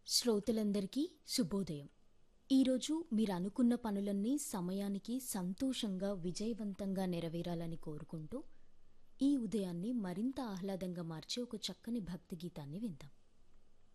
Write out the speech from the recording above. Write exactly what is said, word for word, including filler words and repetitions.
శ్రోతలందరికీ శుభోదయం. ఈరోజు మీరు అనుకున్న పనులన్నీ సమయానికి సంతోషంగా విజయవంతంగా నెరవేరాలని కోరుకుంటూ ఈ ఉదయాన్ని మరింత ఆహ్లాదంగా మార్చే ఒక చక్కని భక్తి గీతాన్ని విందాం.